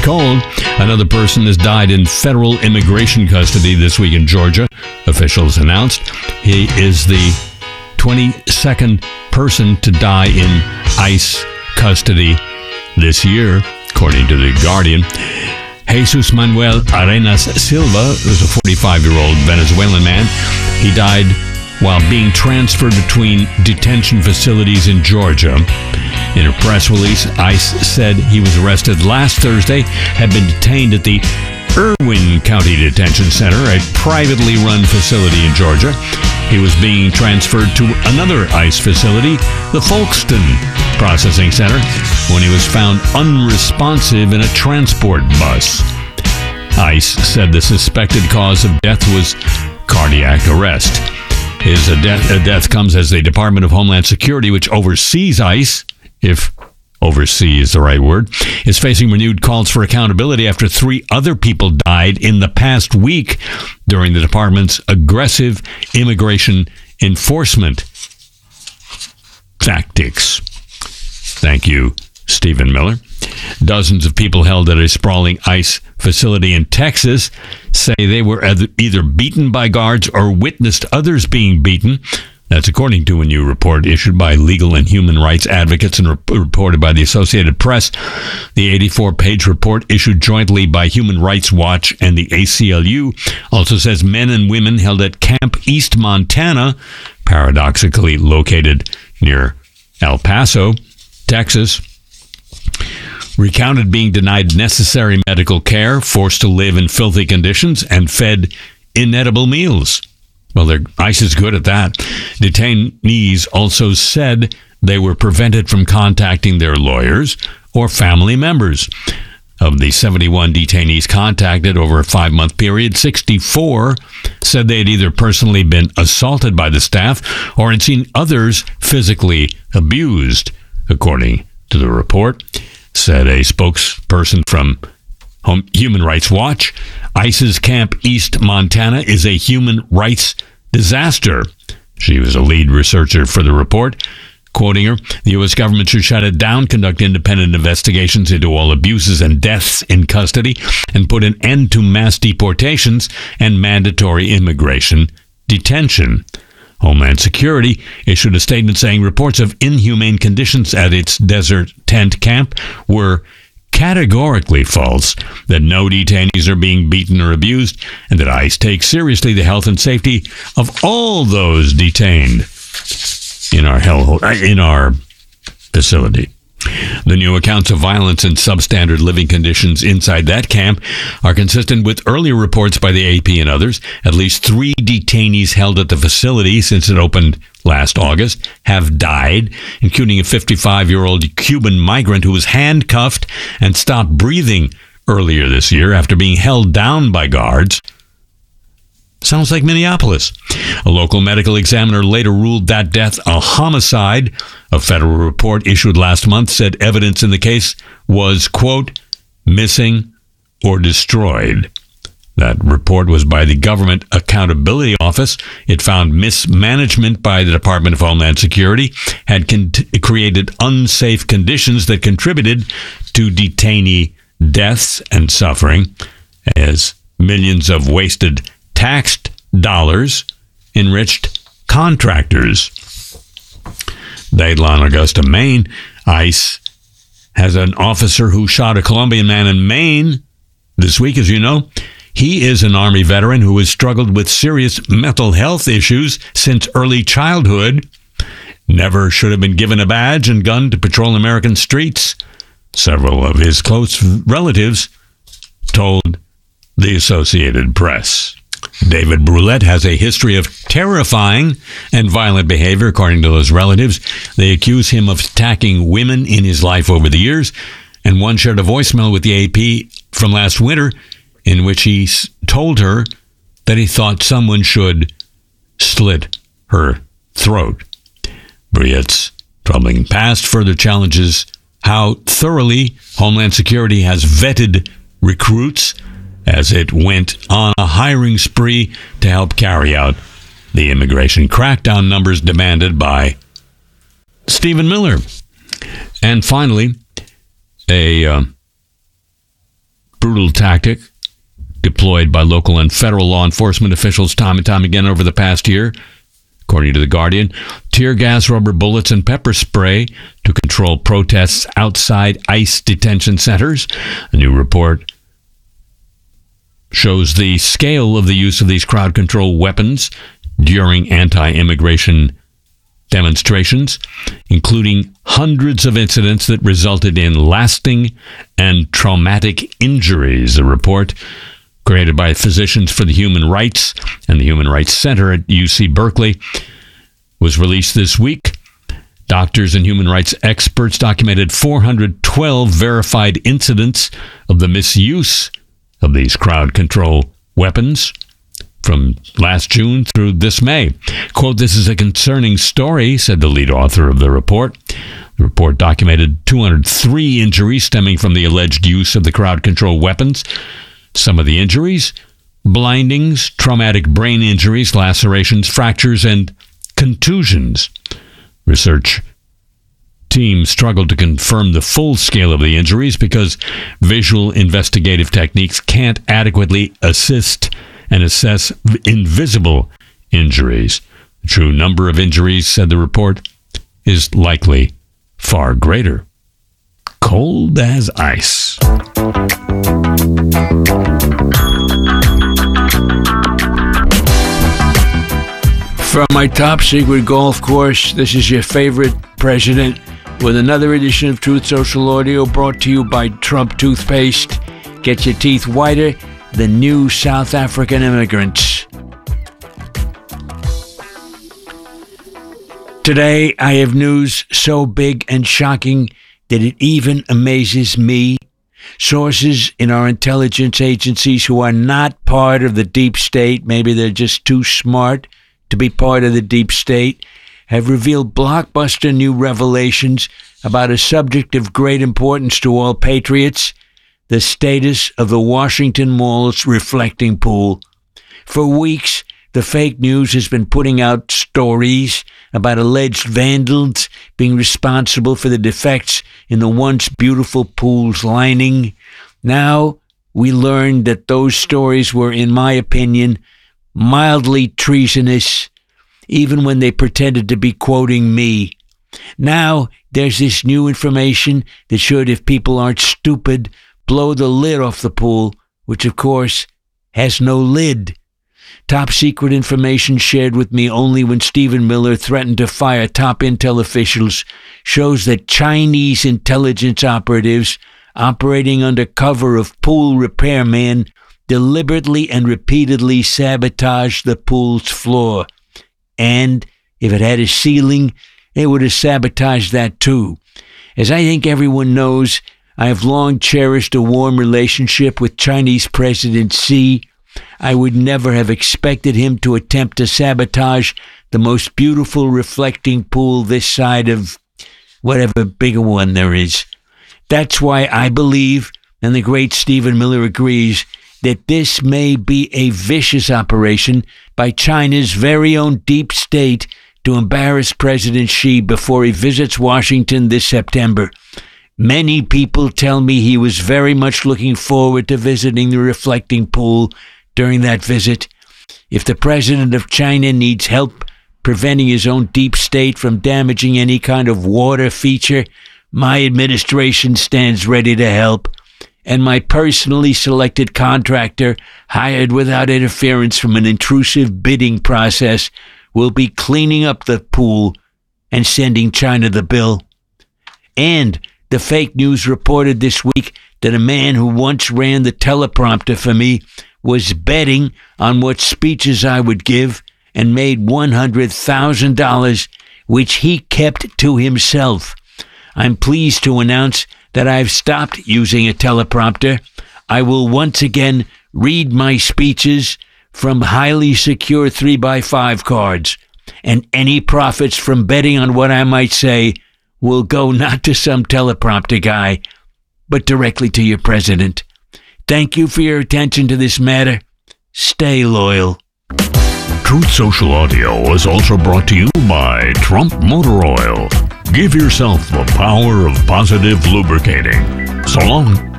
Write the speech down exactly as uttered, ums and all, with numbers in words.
cold. Another person has died in federal immigration custody this week in Georgia, officials announced. He is the twenty-second person to die in ICE custody this year, according to The Guardian. Jesus Manuel Arenas Silva was a forty-five-year-old Venezuelan man. He died while being transferred between detention facilities in Georgia. In a press release, ICE said he was arrested last Thursday, had been detained at the Irwin County Detention Center, a privately run facility in Georgia. He was being transferred to another ICE facility, the Folkston Processing Center, when he was found unresponsive in a transport bus. ICE said the suspected cause of death was cardiac arrest. His death, death comes as the Department of Homeland Security, which oversees ICE, if oversee is the right word, is facing renewed calls for accountability after three other people died in the past week during the department's aggressive immigration enforcement tactics. Thank you, Stephen Miller. Dozens of people held at a sprawling ICE facility in Texas say they were either beaten by guards or witnessed others being beaten. That's according to a new report issued by legal and human rights advocates and re- reported by the Associated Press. The eighty-four page report issued jointly by Human Rights Watch and the A C L U also says men and women held at Camp East Montana, paradoxically located near El Paso, Texas, recounted being denied necessary medical care, forced to live in filthy conditions, and fed inedible meals. Well, their ICE is good at that. Detainees also said they were prevented from contacting their lawyers or family members. Of the seventy-one detainees contacted over a five-month period, sixty-four said they had either personally been assaulted by the staff or had seen others physically abused, according to the report, said a spokesperson from Home, Human Rights Watch. ICE's Camp East Montana is a human rights disaster. She was a lead researcher for the report. Quoting her, the U S government should shut it down, conduct independent investigations into all abuses and deaths in custody, and put an end to mass deportations and mandatory immigration detention. Homeland Security issued a statement saying reports of inhumane conditions at its desert tent camp were categorically false, that no detainees are being beaten or abused, and that ICE takes seriously the health and safety of all those detained in our hell in our facility. The new accounts of violence and substandard living conditions inside that camp are consistent with earlier reports by the A P and others. At least three detainees held at the facility since it opened last August have died, including a fifty-five-year-old Cuban migrant who was handcuffed and stopped breathing earlier this year after being held down by guards. Sounds like Minneapolis. A local medical examiner later ruled that death a homicide. A federal report issued last month said evidence in the case was, quote, missing or destroyed. That report was by the Government Accountability Office. It found mismanagement by the Department of Homeland Security had con- created unsafe conditions that contributed to detainee deaths and suffering, as millions of wasted taxed dollars enriched contractors. Dadeland, Augusta, Maine. ICE has an officer who shot a Colombian man in Maine this week, as you know. He is an Army veteran who has struggled with serious mental health issues since early childhood. Never should have been given a badge and gun to patrol American streets. Several of his close relatives told the Associated Press. David Brulette has a history of terrifying and violent behavior, according to those relatives. They accuse him of attacking women in his life over the years, and one shared a voicemail with the A P from last winter in which he told her that he thought someone should slit her throat. Brulette's troubling past further challenges how thoroughly Homeland Security has vetted recruits as it went on a hiring spree to help carry out the immigration crackdown numbers demanded by Stephen Miller. And finally, a uh, brutal tactic deployed by local and federal law enforcement officials time and time again over the past year. According to The Guardian, tear gas, rubber bullets, and pepper spray to control protests outside ICE detention centers. A new report shows the scale of the use of these crowd control weapons during anti-immigration demonstrations, including hundreds of incidents that resulted in lasting and traumatic injuries. A report created by Physicians for the Human Rights and the Human Rights Center at U C Berkeley was released this week. Doctors and human rights experts documented four hundred twelve verified incidents of the misuse of these crowd control weapons from last June through this May. Quote, "This is a concerning story," said the lead author of the report. The report documented two hundred three injuries stemming from the alleged use of the crowd control weapons. Some of the injuries, blindings, traumatic brain injuries, lacerations, fractures, and contusions. Research team struggled to confirm the full scale of the injuries because visual investigative techniques can't adequately assist and assess invisible injuries. The true number of injuries, said the report, is likely far greater. Cold as ice. From my top secret golf course, this is your favorite president with another edition of Truth Social Audio brought to you by Trump Toothpaste. Get your teeth whiter than new South African immigrants. Today, I have news so big and shocking that it even amazes me. Sources in our intelligence agencies who are not part of the deep state, maybe they're just too smart to be part of the deep state, have revealed blockbuster new revelations about a subject of great importance to all patriots, the status of the Washington Mall's reflecting pool. For weeks, the fake news has been putting out stories about alleged vandals being responsible for the defects in the once beautiful pool's lining. Now, we learned that those stories were, in my opinion, mildly treasonous, even when they pretended to be quoting me. Now, there's this new information that should, if people aren't stupid, blow the lid off the pool, which, of course, has no lid. Top secret information shared with me only when Stephen Miller threatened to fire top intel officials shows that Chinese intelligence operatives operating under cover of pool repairmen deliberately and repeatedly sabotaged the pool's floor. And if it had a ceiling, they would have sabotaged that too. As I think everyone knows, I have long cherished a warm relationship with Chinese President Xi. I would never have expected him to attempt to sabotage the most beautiful reflecting pool this side of whatever bigger one there is. That's why I believe, and the great Stephen Miller agrees, that this may be a vicious operation by China's very own deep state to embarrass President Xi before he visits Washington this September. Many people tell me he was very much looking forward to visiting the reflecting pool during that visit. If the president of China needs help preventing his own deep state from damaging any kind of water feature, my administration stands ready to help. And my personally selected contractor, hired without interference from an intrusive bidding process, will be cleaning up the pool and sending China the bill. And the fake news reported this week that a man who once ran the teleprompter for me was betting on what speeches I would give and made one hundred thousand dollars, which he kept to himself. I'm pleased to announce that I've stopped using a teleprompter. I will once again read my speeches from highly secure three by five cards, and any profits from betting on what I might say will go not to some teleprompter guy, but directly to your president. Thank you for your attention to this matter. Stay loyal. Truth Social Audio is also brought to you by Trump Motor Oil. Give yourself the power of positive lubricating. So long.